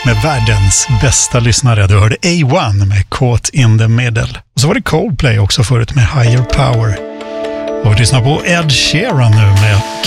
med världens bästa lyssnare. Du hörde A1 med Caught in the Middle. Och så var det Coldplay också förut med Higher Power. Och vi lyssnar på Ed Sheeran nu med